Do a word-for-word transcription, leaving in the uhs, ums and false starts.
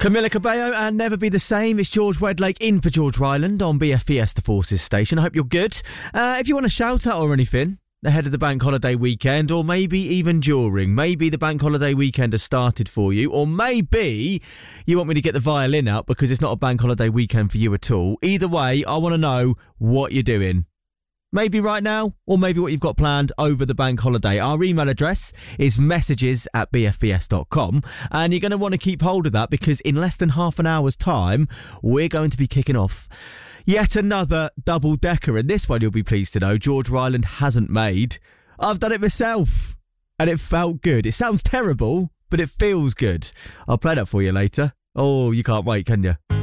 Camila Cabello and Never Be the Same. It's George Wedlake in for George Ryland on B F B S The Forces station. I hope you're good. Uh, if you want a shout out or anything ahead of the bank holiday weekend, or maybe even during, maybe the bank holiday weekend has started for you, or maybe you want me to get the violin out because it's not a bank holiday weekend for you at all. Either way, I want to know what you're doing. Maybe right now, or maybe what you've got planned over the bank holiday. Our email address is messages at b f b s dot com, and you're going to want to keep hold of that because in less than half an hour's time, we're going to be kicking off yet another double-decker. And this one, you'll be pleased to know, George Ryland hasn't made. I've done it myself, and it felt good. It sounds terrible, but it feels good. I'll play that for you later. Oh, you can't wait, can you?